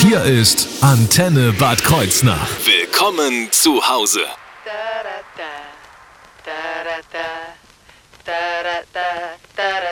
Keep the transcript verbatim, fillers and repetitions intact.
Hier ist Antenne Bad Kreuznach. Willkommen zu Hause.